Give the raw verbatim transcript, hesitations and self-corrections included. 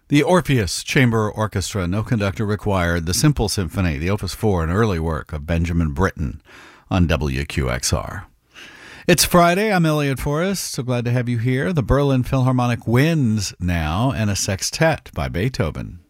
The Orpheus Chamber Orchestra, no conductor required, the Simple Symphony, the Opus four, an early work of Benjamin Britten on W Q X R. It's Friday. I'm Elliot Forrest. So glad to have you here. The Berlin Philharmonic Winds now, and a sextet by Beethoven.